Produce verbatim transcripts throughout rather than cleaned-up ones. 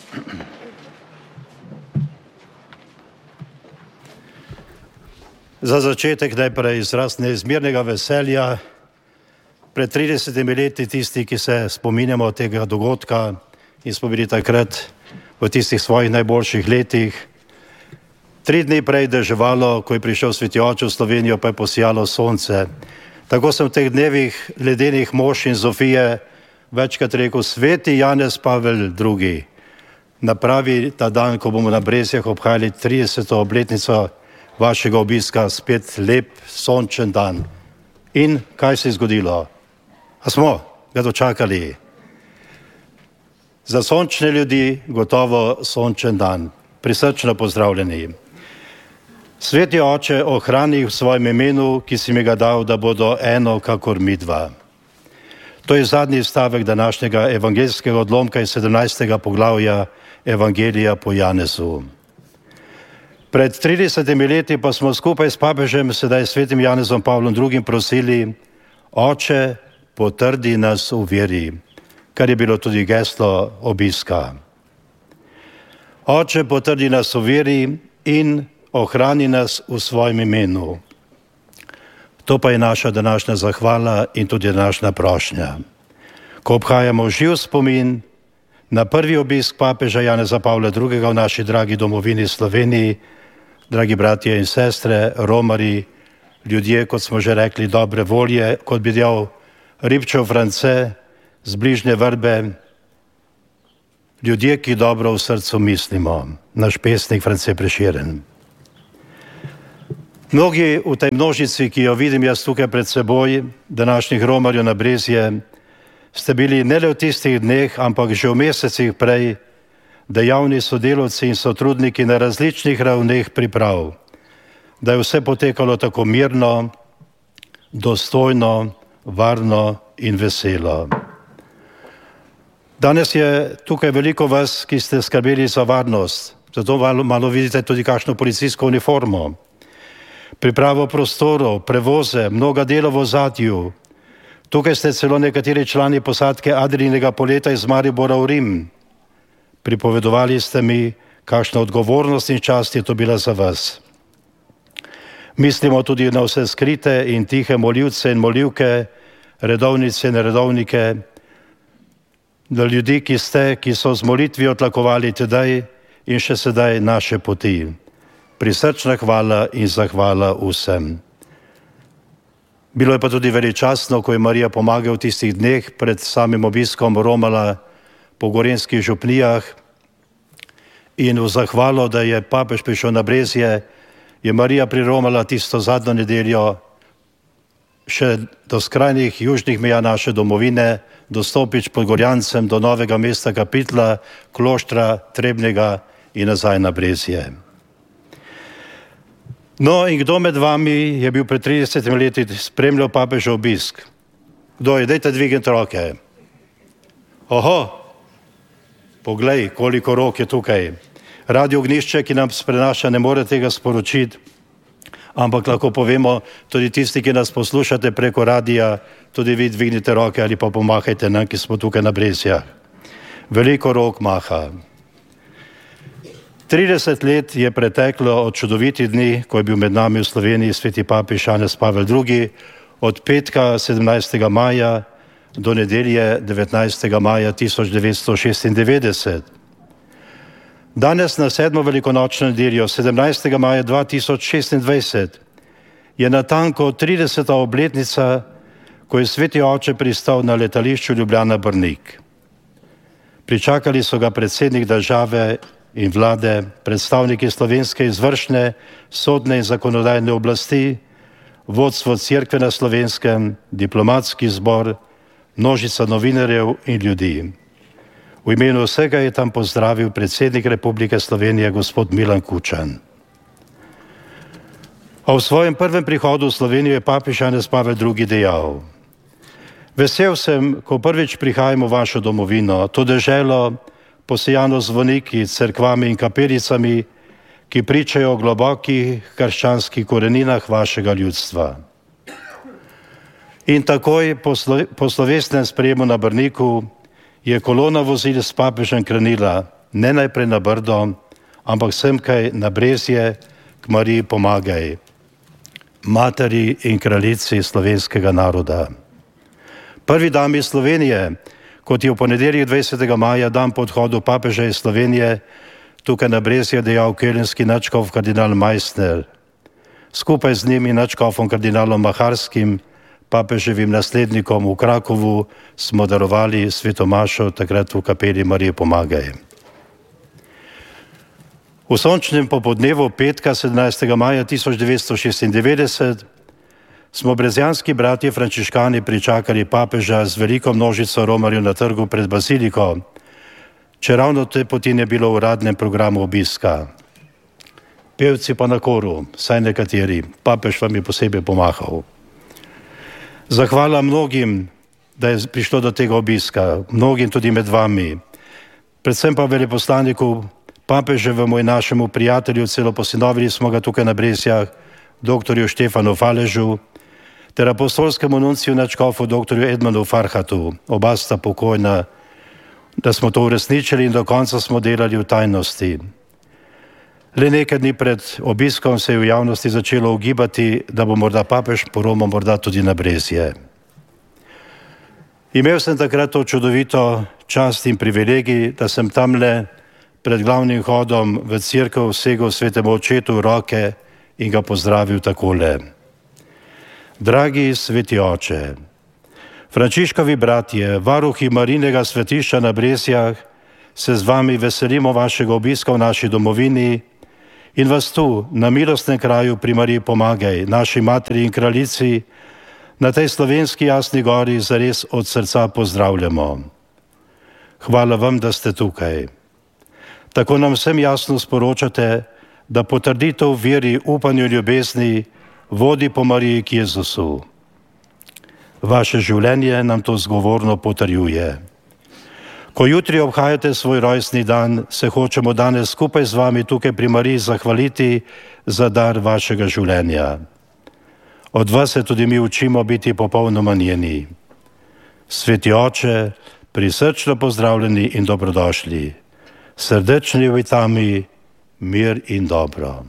Za začetek najprej izraz neizmernega veselja. Pred tridesetimi leti tisti, ki se spominjamo tega dogodka in smo bili takrat v tistih svojih najboljših letih, tri dni prej deževalo, ko je prišel Sveti oče v Slovenijo, pa je posijalo sonce. Tako sem v teh dnevih ledenih mož in Zofije večkrat rekel, Sveti Janez Pavel drugi, napravi ta dan, ko bomo na Brezjah obhajali trideseto obletnico vašega obiska, spet lep, sončen dan. In kaj se je zgodilo? A smo ga dočakali? Za sončne ljudi gotovo sončen dan. Prisrčno pozdravljeni. Sveti oče, ohrani v svojem imenu, ki si mi ga dal, da bodo eno kakor midva. To je zadnji stavek današnjega evangeljskega odlomka iz sedemnajstega poglavja Evangelija po Janezu. Pred tridesetimi leti pa smo skupaj s papežem, sedaj svetim Janezom Pavlom drugim, prosili, Oče, potrdi nas v veri, kar je bilo tudi geslo obiska. Oče, potrdi nas v veri in ohrani nas v svojem imenu. To pa je naša današnja zahvala in tudi današnja prošnja. Ko obhajamo živ spomin na prvi obisk papeža Janeza Pavla drugega v naši dragi domovini Sloveniji, dragi bratje in sestre, romari, ljudje, kot smo že rekli, dobre volje, kot bi dejal Ribčev France, z bližnje vrbe, ljudje, ki dobro v srcu mislimo, naš pesnik France Prešeren. Mnogi v tej množici, ki jo vidim jaz tukaj pred seboj, današnjih romarjev na Brezje, ste bili ne le v tistih dneh, ampak že v mesecih prej, dejavni sodelavci in sotrudniki na različnih ravneh priprav, da je vse potekalo tako mirno, dostojno, varno in veselo. Danes je tukaj veliko vas, ki ste skrbeli za varnost, zato malo, malo vidite tudi kakšno policijsko uniformo. Pripravo prostorov, prevoze, mnoga dela v ozadju. Tukaj ste celo nekateri člani posadke Adrijinega poleta iz Maribora v Rim. Pripovedovali ste mi, kakšna odgovornost in čast je to bila za vas. Mislimo tudi na vse skrite in tihe molivce in molivke, redovnice in redovnike, na ljudi, ki ste, ki so z molitvijo tlakovali tedaj in še sedaj naše poti. Prisrčna hvala in zahvala vsem. Bilo je pa tudi veličastno, ko je Marija pomagala v tistih dneh pred samim obiskom romala po gorenjskih župnijah in v zahvalo, da je papež prišel na Brezje, je Marija priromala tisto zadnjo nedeljo še do skrajnih južnih meja naše domovine, do Stopič pod Gorjancem, do Novega mesta Kapitla, Kloštra, Trebnjega in nazaj na Brezje. No in kdo med vami je bil pred tridesetimi leti spremljal papežev obisk? Kdo je? Dajte dvignite roke. Oho, poglej, koliko rok je tukaj. Radio Ognišče, ki nam prenaša, ne more tega sporočiti, ampak lahko povemo, tudi tisti, ki nas poslušate preko radija, tudi vi dvignite roke ali pa pomahajte nam, ki smo tukaj na Brezjah. Veliko rok maha. trideset let je preteklo od čudovitih dni, ko je bil med nami v Sloveniji sveti papež Janez Pavel drugi, od petka sedemnajstega maja do nedelje devetnajstega maja tisoč devetsto šestindevetdeset. Danes na sedmo velikonočno nedeljo, sedemnajstega maja dva tisoč šestindvajset, je natanko trideseta obletnica, ko je sveti oče pristal na letališču Ljubljana Brnik. Pričakali so ga predsednik države in vlade, predstavniki slovenske izvršne, sodne in zakonodajne oblasti, vodstvo cerkve na Slovenskem, diplomatski zbor, množica novinarjev in ljudi. V imenu vsega je tam pozdravil predsednik Republike Slovenije, gospod Milan Kučan. A v svojem prvem prihodu v Slovenijo je papež Janez Pavel drugi dejal: Vesel sem, ko prvič prihajam v vašo domovino, to deželo, posejano zvoniki, cerkvami in kapelicami, ki pričajo o globokih krščanskih koreninah vašega ljudstva. In takoj po, slo, po slovesnem sprejemu na Brniku je kolona vozil s papežem krenila, ne najprej na Brdo, ampak semkaj na Brezje, k Mariji Pomagaj, materi in kraljici slovenskega naroda. Prvi dami Slovenije, kot je v ponedeljek dvajsetega maja, dan po odhodu papeža iz Slovenije, tukaj na Brezje dejal kelnski nadškof kardinal Meissner. Skupaj z njim in nadškofom kardinalom Maharskim, papeževim naslednikom v Krakovu, smo darovali svetomašo takrat v kapeli Marije Pomagaj. V sončnem popoldnevu petka sedemnajstega maja tisoč devetsto šestindevetdeset smo brezjanski bratje frančiškani pričakali papeža z veliko množico romarjev na trgu pred baziliko, čeravno te poti ne bilo v uradnem programu obiska. Pevci pa na koru, saj nekateri, papež vam je posebej pomahal. Zahvala mnogim, da je prišlo do tega obiska, mnogim tudi med vami, predvsem pa veleposlaniku papeževemu in našemu prijatelju, celo posinovili smo ga tukaj na Brezjah, doktorju Štefanu Faležu, ter apostolskemu nunciju nadškofu doktorju Edmundu Farhatu, oba sta pokojna, da smo to uresničili in do konca smo delali v tajnosti. Le nekaj dni pred obiskom se je v javnosti začelo ugibati, da bo morda papež poromal morda tudi na Brezje. Imel sem takrat to čudovito čast in privilegij, da sem tamle pred glavnim hodom v cerkev segel svetemu očetu v roke in ga pozdravil takole. Dragi sveti oče, Frančiškovi bratje, varuhi Marijinega svetišča na Brezjah, se z vami veselimo vašega obiska v naši domovini in vas tu, na milostnem kraju pri Mariji Pomagaj, naši materi in kraljici, na tej slovenski Jasni gori zares od srca pozdravljamo. Hvala vam, da ste tukaj. Tako nam vsem jasno sporočate, da potrditev veri, upanju in ljubezni vodi po Mariji k Jezusu. Vaše življenje nam to zgovorno potrjuje. Ko jutri obhajate svoj rojstni dan, se hočemo danes skupaj z vami tukaj pri Mariji zahvaliti za dar vašega življenja. Od vas se tudi mi učimo biti popolnoma njeni. Sveti oče, prisrčno pozdravljeni in dobrodošli. Srdečni vitami, mir in dobro.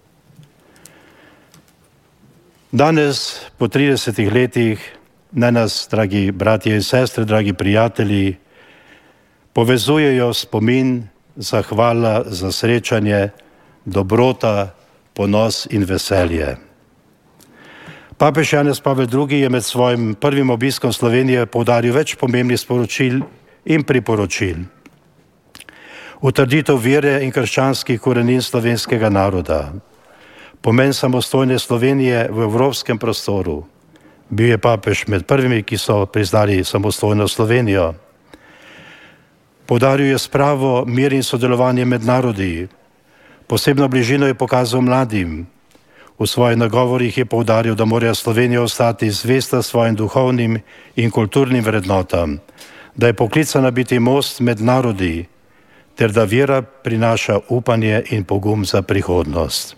Danes, po tridesetih letih, naj nas, dragi bratje in sestre, dragi prijatelji, povezujejo spomin, zahvala za srečanje, dobrota, ponos in veselje. Papež Janez Pavel drugi je med svojim prvim obiskom Slovenije poudaril več pomembnih sporočil in priporočil. Utrditev vere in krščanskih korenin slovenskega naroda, pomen samostojne Slovenije v evropskem prostoru. Bil je papež med prvimi, ki so priznali samostojno Slovenijo. Poudaril je spravo, mir in sodelovanje med narodi. Posebno bližino je pokazal mladim. V svojih nagovorih je poudaril, da mora Slovenija ostati zvesta svojim duhovnim in kulturnim vrednotam, da je poklicana biti most med narodi, ter da vera prinaša upanje in pogum za prihodnost.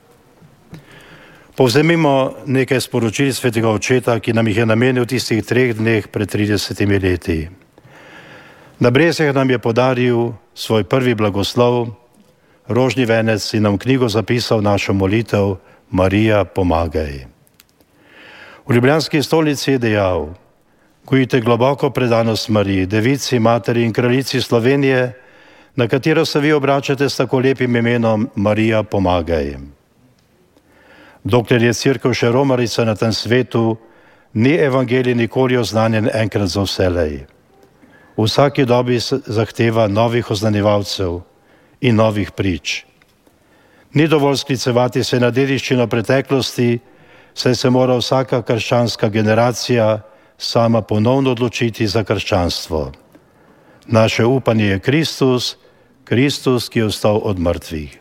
Povzemimo nekaj sporočil svetega očeta, ki nam jih je namenil v tistih treh dneh pred tridesetimi leti. Na Brezjah nam je podaril svoj prvi blagoslov, rožni venec, in nam knjigo zapisal našo molitev Marija Pomagaj. V ljubljanski stolici je dejal: gojite globoko predanost Mariji, devici, materi in kraljici Slovenije, na katero se vi obračate s tako lepim imenom Marija Pomagaj. Dokler je cerkev še romarica na tem svetu, ni evangelij nikoli oznanjen enkrat za vselej. V vsaki dobi zahteva novih oznanjevalcev in novih prič. Ni dovolj sklicevati se na dediščino preteklosti, saj se mora vsaka krščanska generacija sama ponovno odločiti za krščanstvo. Naše upanje je Kristus, Kristus, ki je vstal od mrtvih.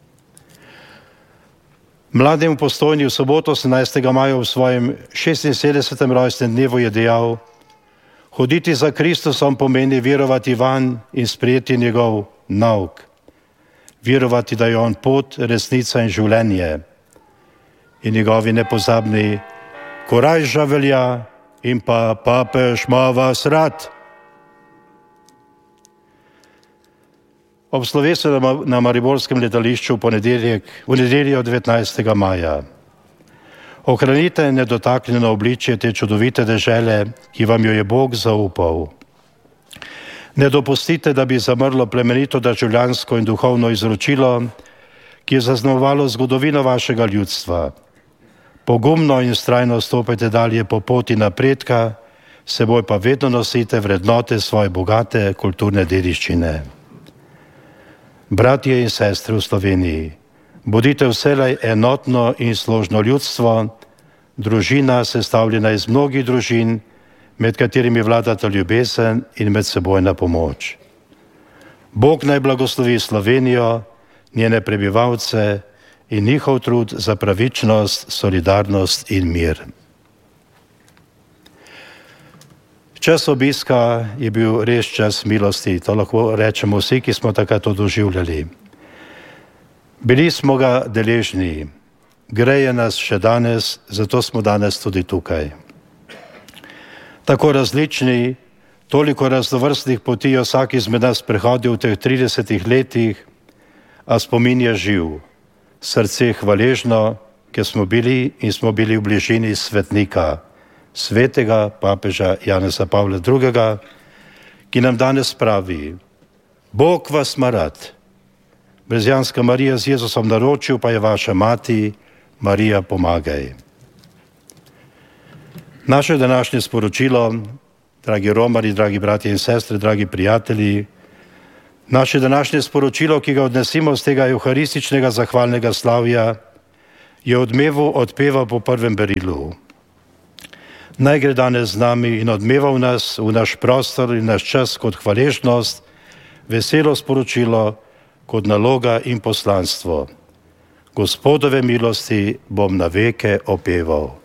Mladim v Postojni v soboto osemnajstega maja v svojem šestinsedemdesetem rojstnem dnevu je dejal: hoditi za Kristusom pomeni verovati vanj in sprejeti njegov nauk. Verovati, da je on pot, resnica in življenje. In njegovi nepozabni: korajža velja in pa papež ima vas rad. ob slovesu na mariborskem letališču v ponedeljek, v nedeljo devetnajstega maja. Ohranite nedotaknjeno obličje te čudovite dežele, ki vam jo je Bog zaupal. Ne dopustite, da bi zamrlo plemenito državljansko in duhovno izročilo, ki je zaznamovalo zgodovino vašega ljudstva. Pogumno in vztrajno stopite dalje po poti napredka, seboj pa vedno nosite vrednote svoje bogate kulturne dediščine. Bratje in sestre v Sloveniji, bodite vselej enotno in složno ljudstvo, družina sestavljena iz mnogih družin, med katerimi vladata ljubezen in medsebojna pomoč. Bog naj blagoslovi Slovenijo, njene prebivalce in njihov trud za pravičnost, solidarnost in mir. Čas obiska je bil res čas milosti, to lahko rečemo vsi, ki smo takrat to doživljali. Bili smo ga deležni, greje nas še danes, zato smo danes tudi tukaj. Tako različni, toliko raznovrstnih poti je vsak izmed nas prehodil v teh tridesetih letih, a spomin je živ, srce hvaležno, ker smo bili in smo bili v bližini svetnika, svetega papeža Janeza Pavla drugega, ki nam danes pravi: Bog vas ima rad. Brezjanska Marija z Jezusom naročil pa je vaša mati, Marija, pomagaj. Naše današnje sporočilo, dragi romari, dragi bratje in sestre, dragi prijatelji, naše današnje sporočilo, ki ga odnesimo z tega evharističnega zahvalnega slavja, je odmevu odpeva po prvem berilu. Naj gre danes z nami in odmeva v nas, v naš prostor in naš čas kot hvaležnost, veselo sporočilo, kot naloga in poslanstvo. Gospodove milosti bom na veke opeval.